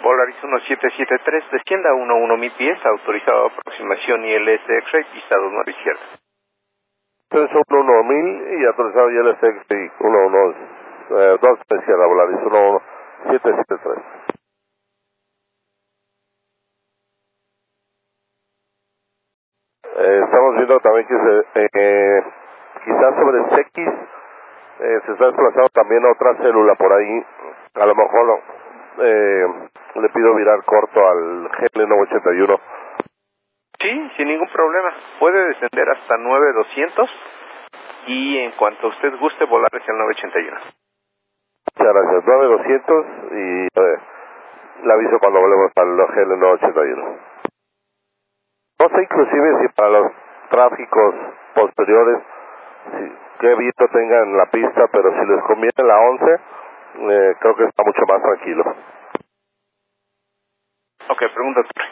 Polaris 1773, descienda 11 pies, autorizado aproximación ILS X-Ray, pista 29 izquierda. 311.000 y autorizado ILS X-Ray 2 izquierda, Polaris 11773. Estamos viendo también que quizás sobre CX se está desplazando también otra célula por ahí. A lo mejor le pido virar corto al GL981. Sí, sin ningún problema. Puede descender hasta 9200 y en cuanto usted guste volar hacia el 981. Muchas gracias. 9200 y le aviso cuando volvemos al GL981. No sé inclusive si para los tráficos posteriores, qué viento tengan la pista, pero si les conviene la 11, creo que está mucho más tranquilo. Ok, pregunta.